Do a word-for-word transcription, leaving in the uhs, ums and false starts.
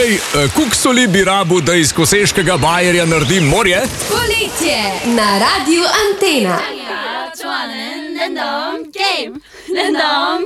Ej, koliko soli bi rabu, da iz koseškega bajerja naredim morje? Poletje na Radiu Antena.